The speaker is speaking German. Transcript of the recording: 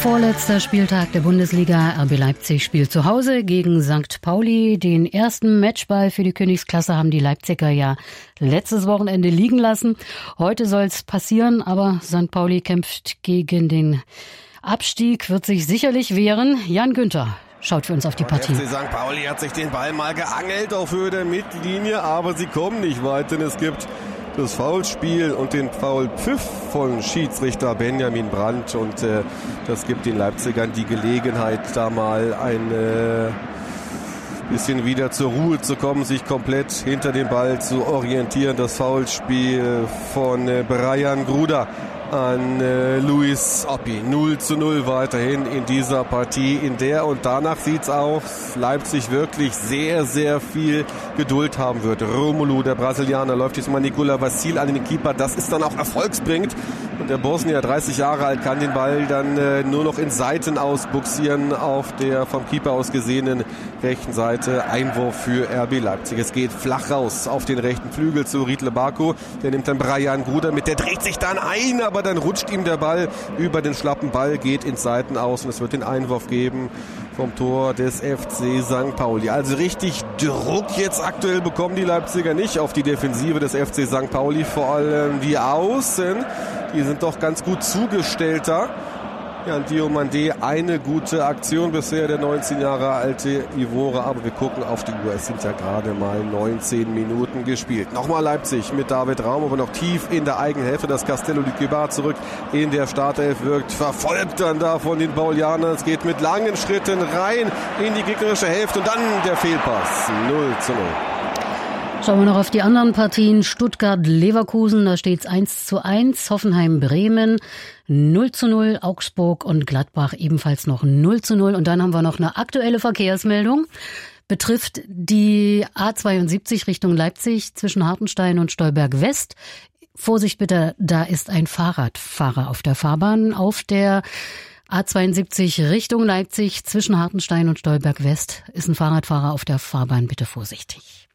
Vorletzter Spieltag der Bundesliga. RB Leipzig spielt zu Hause gegen St. Pauli. Den ersten Matchball für die Königsklasse haben die Leipziger ja letztes Wochenende liegen lassen. Heute soll es passieren, aber St. Pauli kämpft gegen den Abstieg, wird sich sicherlich wehren. Jan Günther schaut für uns auf die Partie. Der FC St. Pauli hat sich den Ball mal geangelt auf Höhe der Mittellinie, aber sie kommen nicht weit, denn es gibt das Foulspiel und den Foulpfiff von Schiedsrichter Benjamin Brandt und das gibt den Leipzigern die Gelegenheit, da mal ein bisschen wieder zur Ruhe zu kommen, sich komplett hinter dem Ball zu orientieren. Das Foulspiel von Brian Gruda an Luis Oppi. 0:0 weiterhin in dieser Partie, in der und danach sieht's aus, Leipzig wirklich sehr, sehr viel Geduld haben wird. Romelu, der Brasilianer, läuft jetzt mal Nikola Vassil an den Keeper. Das ist dann auch erfolgsbringend. Und der Bosnier, 30 Jahre alt, kann den Ball dann nur noch in Seiten ausbuxieren auf der vom Keeper aus gesehenen rechten Seite. Einwurf für RB Leipzig. Es geht flach raus auf den rechten Flügel zu Riedle Baku. Der nimmt dann Brian Gruda mit. Der dreht sich dann ein, aber dann rutscht ihm der Ball über den schlappen Ball, geht ins Seiten aus und es wird den Einwurf geben vom Tor des FC St. Pauli. Also richtig Druck jetzt aktuell bekommen die Leipziger nicht auf die Defensive des FC St. Pauli. Vor allem die Außen, die sind doch ganz gut zugestellter. Ja, Diomandé, eine gute Aktion bisher, der 19 Jahre alte Ivore, aber wir gucken auf die Uhr, es sind ja gerade mal 19 Minuten gespielt. Nochmal Leipzig mit David Raum, aber noch tief in der eigenen Hälfte, das Castello Lütgebar zurück in der Startelf wirkt, verfolgt dann da von den Paulianern, es geht mit langen Schritten rein in die gegnerische Hälfte und dann der Fehlpass, 0:0. Schauen wir noch auf die anderen Partien. Stuttgart-Leverkusen, da steht's 1:1. Hoffenheim-Bremen 0:0. Augsburg und Gladbach ebenfalls noch 0:0. Und dann haben wir noch eine aktuelle Verkehrsmeldung. Betrifft die A72 Richtung Leipzig zwischen Hartenstein und Stolberg West. Vorsicht bitte, da ist ein Fahrradfahrer auf der Fahrbahn. Auf der A72 Richtung Leipzig zwischen Hartenstein und Stolberg West ist ein Fahrradfahrer auf der Fahrbahn. Bitte vorsichtig.